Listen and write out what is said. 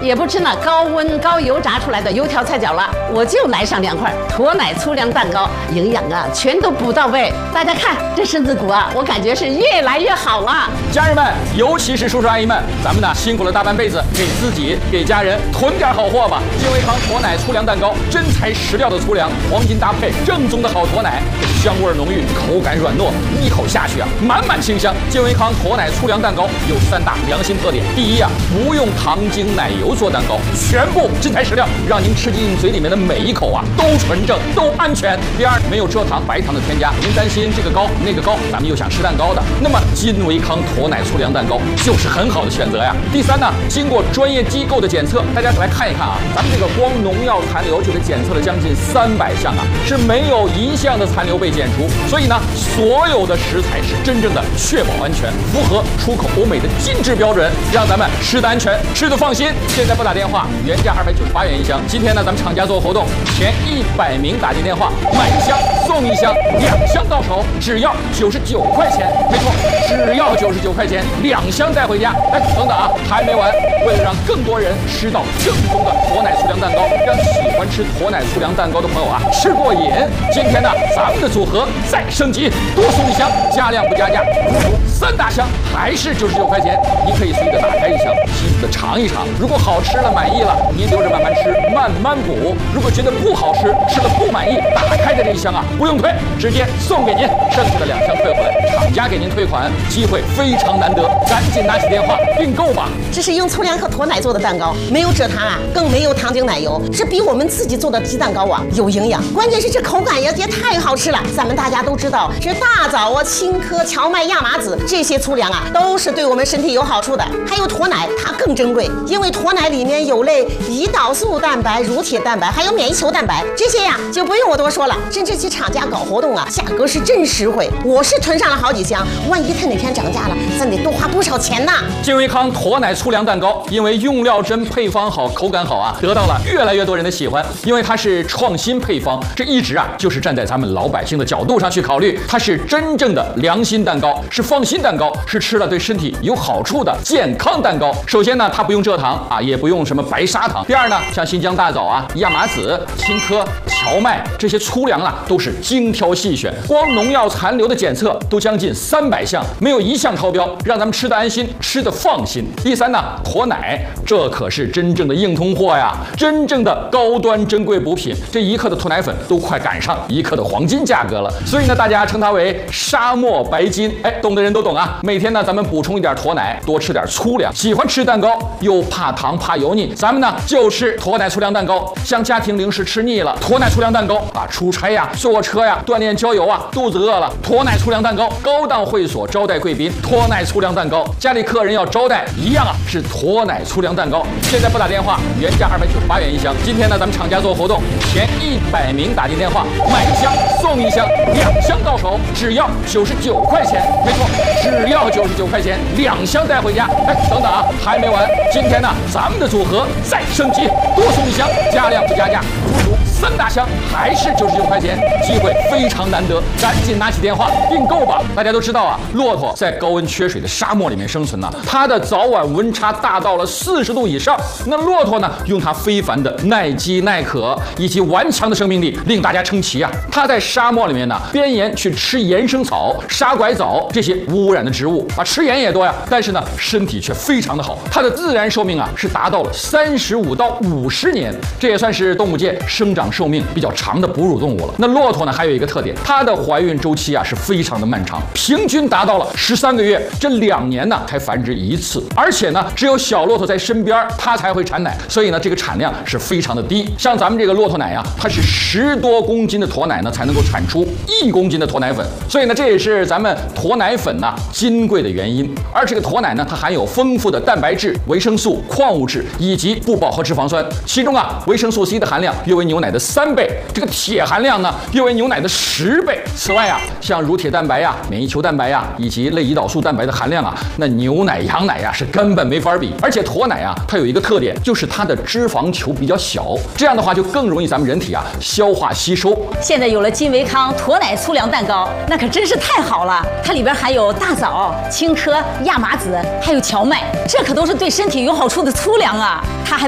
也不吃那高温高油炸出来的油条菜饺了，我就来上2块驼奶粗粮蛋糕，营养啊全都补到位。大家看这身子骨啊，我感觉是越来越好了。 家人们，尤其是叔叔阿姨们，咱们呢辛苦了大半辈子，给自己给家人囤点好货吧。健胃康驼奶粗粮蛋糕，真材实料的粗粮，黄金搭配，正宗的好驼奶，香味浓郁，口感软糯，一口下去啊，满满清香。健胃康驼奶粗粮蛋糕有3大良心特点：第一啊，不用糖精奶油做蛋糕，全部真材实料，让您吃进嘴里面的每一口啊都纯正，都安全。第二，没有蔗糖、白糖的添加，您担心这个高那个高，咱们又想吃蛋糕的，那么金维康驼奶粗粮蛋糕就是很好的选择呀。第三呢，经过专业机构的检测，大家来看一看啊，咱们这个光农药残留就给检测了将近300项啊，是没有1项的残留被检出，所以呢，所有的食材是真正的确保安全，符合出口欧美的精致标准，让咱们吃得安全，吃得放心。现在拨打电话，原价298元一箱，今天呢，咱们厂家做活动，前100名打进电话，买1箱送1箱，2箱到手只要99块钱，没错，只要99块钱，2箱带回家。哎，等等啊，还没完，为了让更多人吃到正宗的驼奶粗粮蛋糕，让喜欢吃驼奶粗粮蛋糕的朋友啊吃过瘾，今天呢，咱们的组合再升级，多送1箱，加量不加价，3大箱还是99块钱，您可以随意的打开1箱，细细的尝一尝，如果好吃了满意了，您留着慢慢吃，慢慢补；如果觉得不好吃，吃了不满意，打开的这1箱啊不用退，直接送给您，剩下的2箱退回来，厂家给您退款，机会非常难得，赶紧拿起电话订购吧。 这是用粗粮和驼奶做的蛋糕，没有蔗糖啊，更没有糖精奶油，这比我们自己做的鸡蛋糕啊有营养，关键是这口感也太好吃了。咱们大家都知道，这大枣啊、青稞、荞麦、亚麻籽这些粗粮啊，都是对我们身体有好处的。还有驼奶，它更珍贵，因为驼奶里面有类胰岛素蛋白、乳铁蛋白，还有免疫球蛋白，这些呀就不用我多说了。甚至其厂家搞活动啊，价格是真实惠，我是囤上了好几箱，万一它哪天涨价了，咱得多花不少钱呢。 健胃康驼奶粗粮蛋糕，因为用料真、配方好、口感好啊，得到了越来越多人的喜欢。因为它是创新配方，这一直啊就是站在咱们老百姓的角度上去考虑，它是真正的良心蛋糕，是放心蛋糕，是吃了对身体有好处的健康蛋糕。首先呢，它不用蔗糖啊，也不用什么白砂糖。第二呢，像新疆大枣啊、亚麻籽、青稞、荞麦这些粗粮啊，都是精挑细选，光农药残留的检测都将近300项，没有1项超标，让咱们吃得安心，吃得放心。第三呢，驼奶，这可是真正的硬通货呀，真正的高端珍贵补品，这1克的驼奶粉都快赶上1克的黄金价格了，所以呢，大家称它为沙漠白金。哎，懂的人都懂啊。每天呢，咱们补充一点驼奶，多吃点粗粮。喜欢吃蛋糕又怕糖怕油腻，咱们呢就吃驼奶粗粮蛋糕。像家庭零食吃腻了，驼奶粗粮蛋糕啊，出差呀、坐车呀、锻炼郊游啊，肚子饿了，驼奶粗粮蛋糕。高档会所招待贵宾，驼奶粗粮蛋糕。家里客人要招待一样啊，是驼奶粗粮蛋糕。现在拨打电话，原价298元一箱。今天呢，咱们厂家做活动，前100名打进电话，买1箱送1箱，2箱到手只要99块钱，没错，只要99块钱，2箱带回家。哎，等等啊，还没完，今天呢，咱们的组合再升级，多送1箱，加量不加价，足3大箱还是99块钱，机会非常难得，赶紧拿起电话订购吧。大家都知道啊，骆驼在高温缺水的沙漠里面生存呢，它的早晚温差大到了40度以上。那骆驼呢，用它非凡的耐饥耐渴以及顽强的生命力，令大家称奇啊。它在沙漠里面呢，边沿去吃岩生草、沙拐枣这些无污染的植物啊，吃盐也多呀，但是呢，身体却非常的好。它的自然寿命啊，是达到了35到50年，这也算是动物界生长寿命比较长的哺乳动物了。那骆驼呢，还有一个特点，它的怀孕周期啊是非常的漫长，平均达到了13个月，这2年呢才繁殖1次，而且呢，只有小骆驼在身边，它才会产奶，所以呢，这个产量是非常的低。像咱们这个骆驼奶啊，它是10多公斤的驼奶呢，才能够产出1公斤的驼奶粉，所以呢，这也是咱们驼奶粉呢金贵的原因。而这个驼奶呢，它含有丰富的蛋白质、维生素、矿物质以及不饱和脂肪酸，其中啊，维生素 C 的含量约为牛奶的3倍，这个铁含量呢约为牛奶的10倍。此外啊，像乳铁蛋白呀、免疫球蛋白呀以及类胰岛素蛋白的含量啊，那牛奶、羊奶呀是根本没法比。而且驼奶啊，它有一个特点，就是它的脂肪球比较小，这样的话就更容易咱们人体啊消化吸收。 现在有了金维康驼奶粗粮蛋糕，那可真是太好了！它里边含有大枣、青稞、亚麻籽，还有荞麦，这可都是对身体有好处的粗粮啊！它还